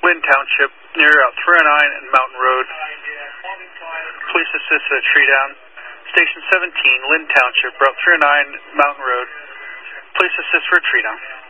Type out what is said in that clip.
Lynn Township, near Route 309 and Mountain Road. Police assist at a tree down. Station 17, Lynn Township, Route 309, Mountain Road. Police assist for a tree down.